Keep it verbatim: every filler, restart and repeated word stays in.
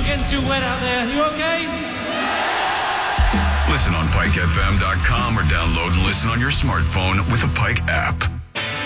Getting too wet out there. You okay? Listen on Pike F M dot com or download and listen on your smartphone with the Pike app.